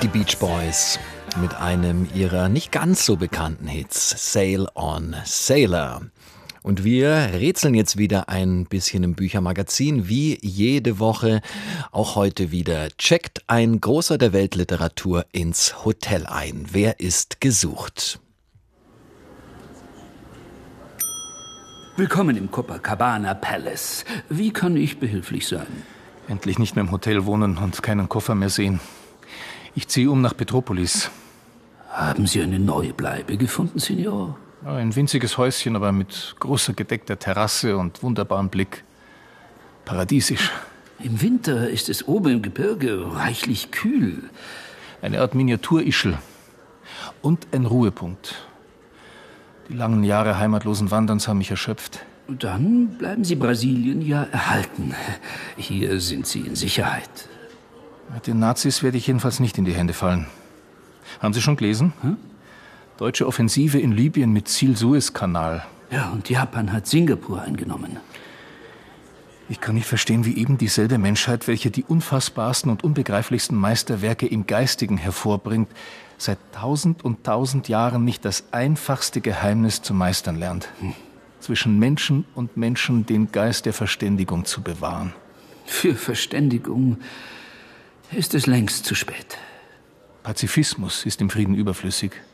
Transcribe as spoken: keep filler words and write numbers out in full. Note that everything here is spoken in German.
Die Beach Boys mit einem ihrer nicht ganz so bekannten Hits, Sail on Sailor. Und wir rätseln jetzt wieder ein bisschen im Büchermagazin, wie jede Woche, auch heute wieder. Checkt ein Großer der Weltliteratur ins Hotel ein. Wer ist gesucht? Willkommen im Copacabana Palace. Wie kann ich behilflich sein? Endlich nicht mehr im Hotel wohnen und keinen Koffer mehr sehen. Ich ziehe um nach Petropolis. Haben Sie eine neue Bleibe gefunden, Signor? Ein winziges Häuschen, aber mit großer gedeckter Terrasse und wunderbarem Blick. Paradiesisch. Im Winter ist es oben im Gebirge reichlich kühl. Eine Art Miniaturischel. Und ein Ruhepunkt. Die langen Jahre heimatlosen Wanderns haben mich erschöpft. Dann bleiben Sie Brasilien ja erhalten. Hier sind Sie in Sicherheit. Den Nazis werde ich jedenfalls nicht in die Hände fallen. Haben Sie schon gelesen? Hm? Deutsche Offensive in Libyen mit Ziel Suezkanal. Ja, und Japan hat Singapur eingenommen. Ich kann nicht verstehen, wie eben dieselbe Menschheit, welche die unfassbarsten und unbegreiflichsten Meisterwerke im Geistigen hervorbringt, seit tausend und tausend Jahren nicht das einfachste Geheimnis zu meistern lernt. Hm. Zwischen Menschen und Menschen den Geist der Verständigung zu bewahren. Für Verständigung ist es längst zu spät. Pazifismus ist im Frieden überflüssig.